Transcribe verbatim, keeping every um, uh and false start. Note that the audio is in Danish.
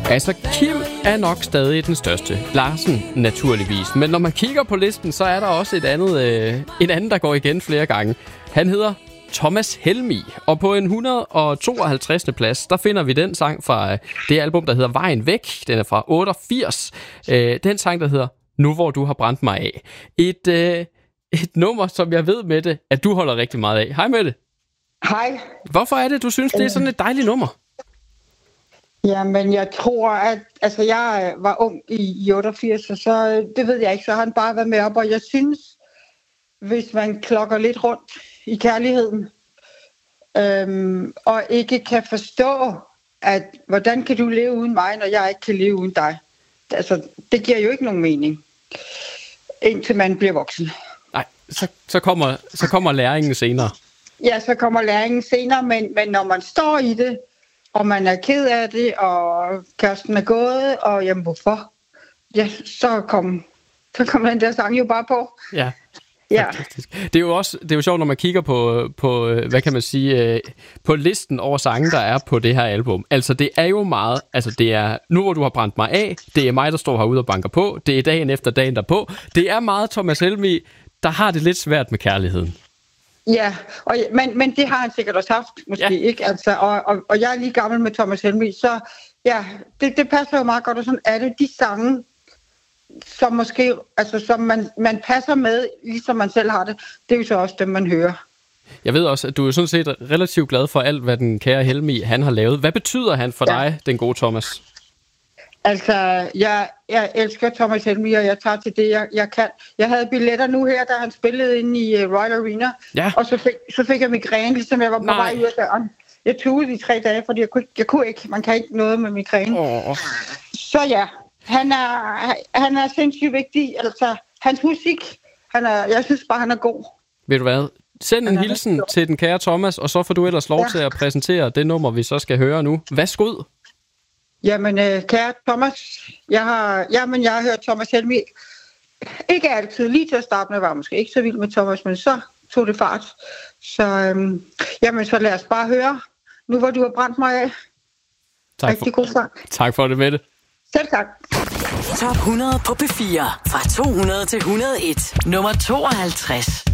Altså, Kim er nok stadig den største. Larsen, naturligvis. Men når man kigger på listen, så er der også et andet, øh, en anden, der går igen flere gange. Han hedder Thomas Helmig. Og på en et hundrede og tooghalvtreds plads, der finder vi den sang fra det album, der hedder Vejen Væk. Den er fra otteogfirs. Øh, den sang, der hedder Nu hvor du har brændt mig af. Et, øh, et nummer, som jeg ved, Mette, at du holder rigtig meget af. Hej, Mette. Hej. Hvorfor er det, du synes, det er sådan et dejligt nummer? Jamen, jeg tror, at altså, jeg var ung i otteogfirs, og så, det ved jeg ikke, så har han bare været med op, og jeg synes, hvis man klokker lidt rundt i kærligheden, øhm, og ikke kan forstå, at hvordan kan du leve uden mig, når jeg ikke kan leve uden dig? Altså, det giver jo ikke nogen mening, indtil man bliver voksen. Nej, så, så, kommer, så kommer læringen senere. Ja, så kommer læringen senere, men, men når man står i det, og man er ked af det, og kæresten er gået, og jamen hvorfor? Ja, så kom, så kom den der sang jo bare på. Ja, ja. Det er jo også, det er jo sjovt, når man kigger på, på, hvad kan man sige, på listen over sange, der er på det her album. Altså, det er jo meget, altså det er Nu hvor du har brændt mig af, det er mig, der står herude og banker på, det er dagen efter dagen derpå. Det er meget Thomas Helmig, der har det lidt svært med kærligheden. Ja, og, men, men det har han sikkert også haft, måske, ja. Ikke? Altså, og, og, og jeg er lige gammel med Thomas Helmig, så ja, det, det passer jo meget godt, og sådan er det de sange, som måske, altså som man, man passer med, ligesom man selv har det, det er jo så også dem, man hører. Jeg ved også, at du er sådan set relativt glad for alt, hvad den kære Helmig, han har lavet. Hvad betyder han for ja. dig, den gode Thomas? Altså, jeg, jeg elsker Thomas Helmig, og jeg tager til det, jeg, jeg kan. Jeg havde billetter nu her, da han spillede inde i uh, Royal Arena, ja. og så fik, så fik jeg migræne, ligesom jeg var på Nej. vej ud af døren. Jeg tog i tre dage, fordi jeg kunne, jeg kunne ikke. Man kan ikke noget med migræne. Oh. Så ja, han er, han er sindssygt vigtig. Altså, hans musik, han er, jeg synes bare, han er god. Ved du hvad? Send en hilsen til den kære Thomas, og så får du ellers lov ja. til at præsentere det nummer, vi så skal høre nu. Værsgo. Jamen, øh, kære Thomas, jeg har, jamen, jeg har hørt Thomas Helmig. Ikke altid. Lige til at starte med var jeg måske ikke så vild med Thomas, men så tog det fart. Så, øhm, jamen, så lad os bare høre. Nu hvor du har brændt mig af. Tak Rigtig for, god sang. Tak for det, Mette. Selv tak. Top hundrede på P fire. Fra to hundrede til et hundrede og en. Nummer tooghalvtreds.